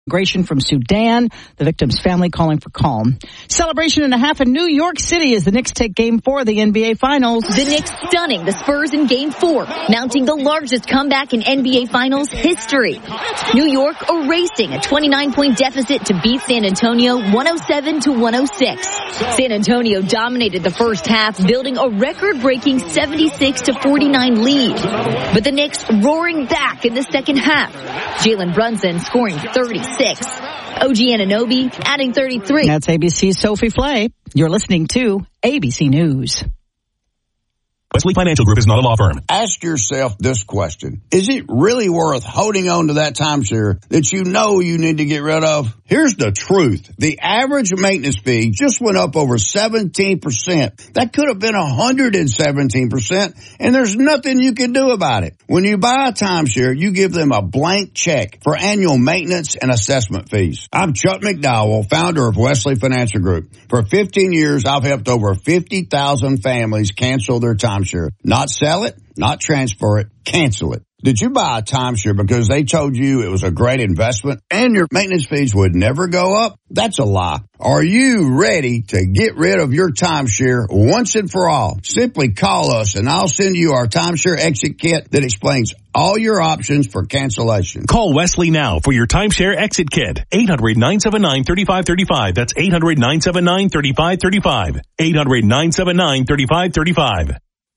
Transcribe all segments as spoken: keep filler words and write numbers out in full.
Migration from Sudan, the victim's family calling for calm. Celebration and a half in New York City as the Knicks take game four of the N B A Finals. The Knicks stunning the Spurs in game four, mounting the largest comeback in N B A Finals history. New York erasing a twenty-nine point deficit to beat San Antonio one oh seven to one oh six. San Antonio dominated the first half, building a record-breaking seventy-six to forty-nine lead. But the Knicks roaring back in the second half. Jalen Brunson scoring thirty-six. O G Anunoby adding thirty-three. That's A B C's Sophie Flay. You're listening to A B C News. Wesley Financial Group is not a law firm. Ask yourself this question. Is it really worth holding on to that timeshare that you know you need to get rid of? Here's the truth. The average maintenance fee just went up over seventeen percent. That could have been one hundred seventeen percent, and there's nothing you can do about it. When you buy a timeshare, you give them a blank check for annual maintenance and assessment fees. I'm Chuck McDowell, founder of Wesley Financial Group. For fifteen years, I've helped over fifty thousand families cancel their timeshare. Not sell it, not transfer it, cancel it. Did you buy a timeshare because they told you it was a great investment and your maintenance fees would never go up? That's a lie. Are you ready to get rid of your timeshare once and for all? Simply call us and I'll send you our timeshare exit kit that explains all your options for cancellation. Call Wesley now for your timeshare exit kit. eight hundred, nine seven nine, three five three five. That's eight hundred, nine seven nine, three five three five. eight hundred, nine seven nine, three five three five.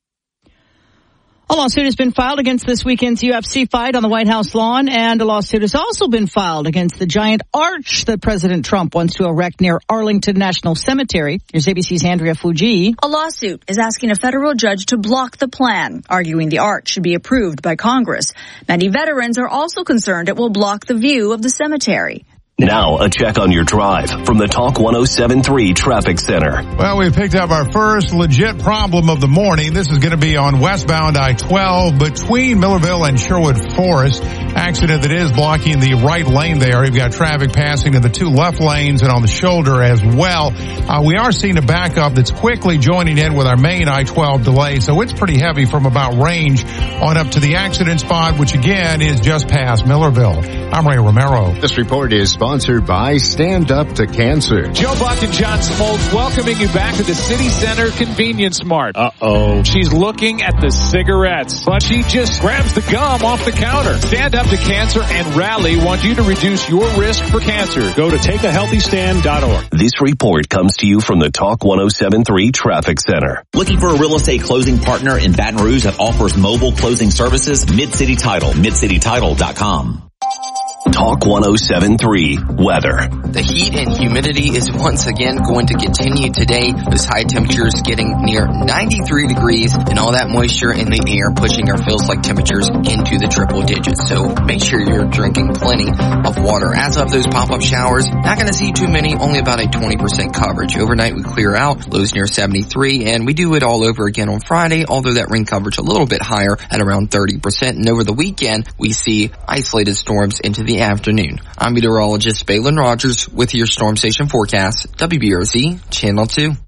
A lawsuit has been filed against this weekend's U F C fight on the White House lawn, and a lawsuit has also been filed against the giant arch that President Trump wants to erect near Arlington National Cemetery. Here's A B C's Andrea Fuji. A lawsuit is asking a federal judge to block the plan, arguing the arch should be approved by Congress. Many veterans are also concerned it will block the view of the cemetery. Now, a check on your drive from the Talk one oh seven point three Traffic Center. Well, we picked up our first legit problem of the morning. This is going to be on westbound I twelve between Millerville and Sherwood Forest. Accident that is blocking the right lane there. You've got traffic passing in the two left lanes and on the shoulder as well. Uh, we are seeing a backup that's quickly joining in with our main I twelve delay, so it's pretty heavy from about Range on up to the accident spot, which again is just past Millerville. I'm Ray Romero. This report is sponsored by Stand Up to Cancer. Joe Buck and John Smoltz welcoming you back to the City Center Convenience Mart. Uh-oh. She's looking at the cigarettes, but she just grabs the gum off the counter. Stand Up to Cancer and Rally want you to reduce your risk for cancer. Go to take a healthy stand dot org. This report comes to you from the Talk one oh seven point three Traffic Center. Looking for a real estate closing partner in Baton Rouge that offers mobile closing services? Mid-City Title, mid city title dot com. Talk one oh seven point three Weather. The heat and humidity is once again going to continue today. Those high temperatures getting near ninety-three degrees and all that moisture in the air pushing our feels-like temperatures into the triple digits. So make sure you're drinking plenty of water. As of those pop-up showers, not going to see too many, only about a twenty percent coverage. Overnight we clear out, lows near seventy-three, and we do it all over again on Friday, although that rain coverage a little bit higher at around thirty percent. And over the weekend, we see isolated storms into the afternoon. I'm meteorologist Balin Rogers with your Storm Station forecast, W B R Z Channel two.